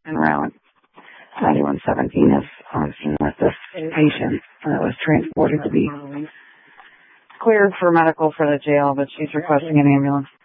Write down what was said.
en route. 9117 is on scene with this patient that was transported to be cleared for medical for the jail, but she's requesting an ambulance.